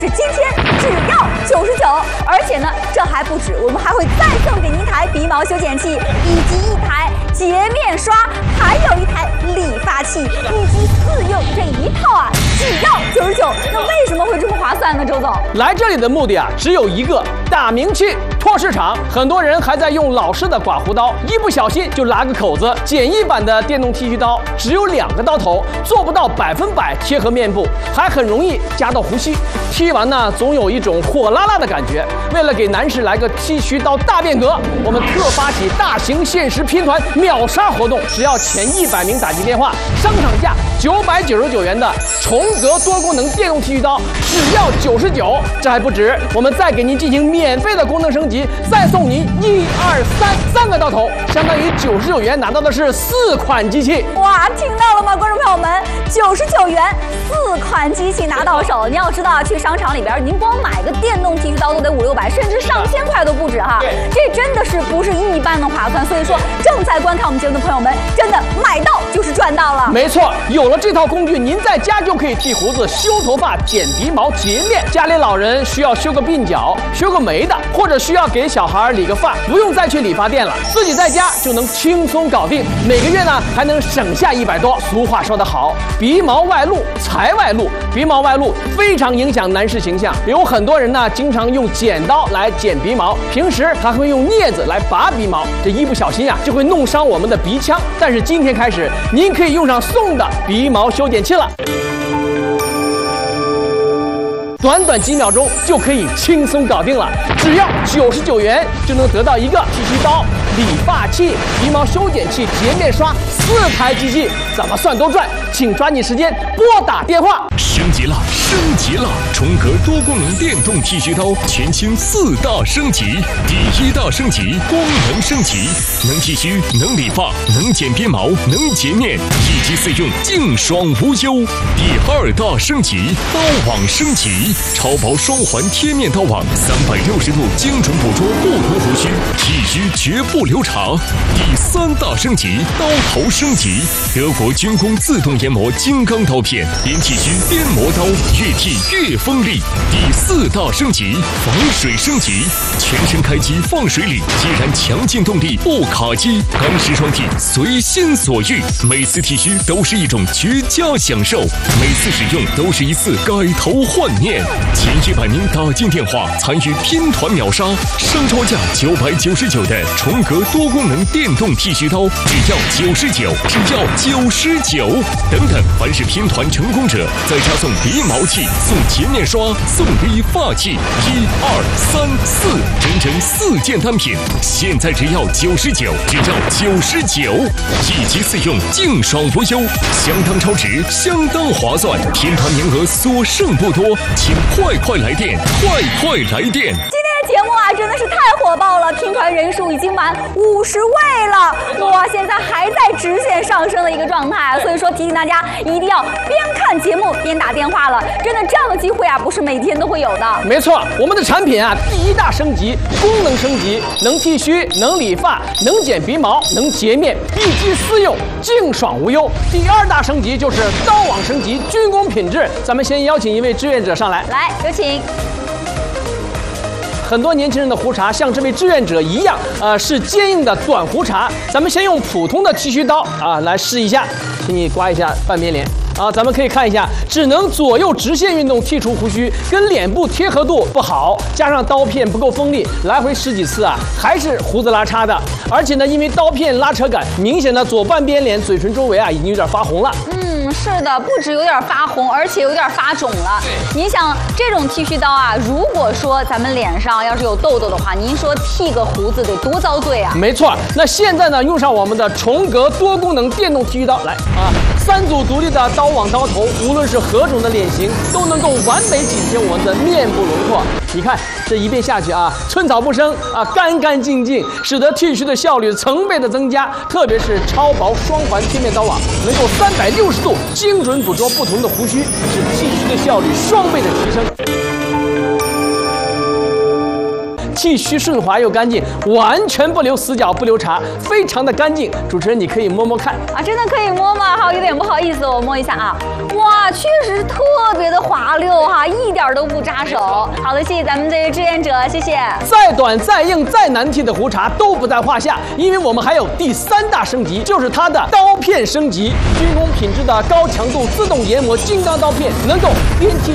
是今天只要99，而且呢，这还不止，我们还会再送给您一台鼻毛修剪器，以及一台洁面刷，还有一台理发器，以及4用这一套啊，只要99。那为什么会这么划算呢？周总， 来这里的目的啊，只有一个，打名气。拓市场，很多人还在用老式的刮胡刀，一不小心就拉个口子。简易版的电动剃须刀只有2个刀头，做不到100%贴合面部，还很容易夹到胡须。剃完呢，总有一种火辣辣的感觉。为了给男士来个剃须刀大变革，我们特发起大型限时拼团秒杀活动，只要前100名打进电话，商场价999元的重格多功能电动剃须刀只要99。这还不止，我们再给您进行免费的功能升级，再送您3个刀头，相当于99元拿到的是4款机器。 哇，听到了吗，观众朋友们？99元4款机器拿到手。你要知道啊，去商场里边，您光买个电动剃须刀都得500-600，甚至上千块都不止哈。这真的是不是一般的划算？所以说，正在观看我们节目的朋友们，真的买到就是赚到了。 没错，有了这套工具，您在家就可以剃胡子、修头发、剪鼻毛、洁面。家里老人需要修个鬓角、修个眉的，或者需要给小孩理个发，不用再去理发店了，自己在家就能轻松搞定。每个月呢还能省下100多。俗话说得好，鼻毛外露财外露，鼻毛外露非常影响男士形象。有很多人呢经常用剪刀来剪鼻毛，平时还会用镊子来拔鼻毛，这一不小心啊就会弄伤我们的鼻腔。但是今天开始，您可以用上送的鼻毛修剪器了。短短几秒钟就可以轻松搞定了，只要99元就能得到一个剃须刀、理发器、鼻毛修剪器、洁面刷4台机器，怎么算都赚。请抓紧时间拨打电话。 升级了，升级了！重格多功能电动剃须刀全新4大升级。第1大升级，功能升级，能剃须、能理发、能剪鼻毛、能洁面，一机4用，净爽无忧。第2大升级，刀网升级，超薄双环贴面刀网，360度精准捕捉不同胡须，剃须绝不留长。第3大升级，刀头升级，德国军工自动研磨金刚刀片，边剃须边磨刀，越剃越锋利。第4大升级，防水升级，全身开机放水里，依然强劲动力，不卡机，钢丝双剃，随心所欲。每次剃须都是一种绝佳享受，每次使用都是一次改头换面。前100名打进电话参与拼团秒杀，商超价999的重格多功能电动剃须刀只要99，只要99。等等，凡是拼团成功者，再加送鼻毛器、送洁面刷、送理发器，1、2、3、4，整整4件单品，现在只要99，只要99，一机4用，净爽无忧，相当超值，相当划算。拼团名额所剩不多，请快来电，快来电！ 节目啊，真的是太火爆了，拼团人数已经满50位了，哇，现在还在直线上升的一个状态，所以说提醒大家一定要边看节目边打电话了，真的这样的机会啊，不是每天都会有的。 没错，我们的产品啊，第1大升级，功能升级，能剃须，能理发，能剪鼻毛，能洁面，一机4用，净爽无忧。第2大升级就是刀网升级，军工品质。咱们先邀请一位志愿者上来， 来，有请。 很多年轻人的胡茬像这位志愿者一样，是坚硬的短胡茬。咱们先用普通的剃须刀啊来试一下，请你刮一下半边脸啊，咱们可以看一下，只能左右直线运动剔除胡须，跟脸部贴合度不好，加上刀片不够锋利，来回10几次啊，还是胡子拉碴的。而且呢，因为刀片拉扯感，明显的左半边脸嘴唇周围啊已经有点发红了。 是的，不止有点发红，而且有点发肿了。你想这种剃须刀啊，如果说咱们脸上要是有痘痘的话，您说剃个胡子得多遭罪啊？ 没错，那现在呢，用上我们的重格多功能电动剃须刀，来啊，3组独立的刀网刀头，无论是何种的脸型，都能够完美紧贴我们的面部轮廓。你看这一遍下去啊，寸草不生啊，干干净净，使得剃须的效率成倍的增加。特别是超薄双环贴面刀网，能够360度精准捕捉不同的胡须，使剃须的效率双倍的提升。 剃须顺滑又干净，完全不留死角不留茬，非常的干净。主持人，你可以摸摸看啊，真的可以摸吗？好，有点不好意思，我摸一下啊。哇，确实是特别的滑溜哈，一点都不扎手。好的，谢谢咱们这位志愿者，谢谢。 再短、再硬、再难剃的胡茬都不在话下，因为我们还有第3大升级，就是它的刀片升级，军工品质的高强度自动研磨金刚刀片，能够边剃